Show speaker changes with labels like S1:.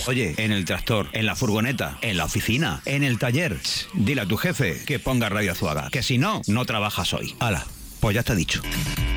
S1: Oye, en el tractor, en la furgoneta, en la oficina, en el taller. Dile a tu jefe que ponga Radio Azuaga, que si no, no trabajas hoy. Hala, pues ya está dicho.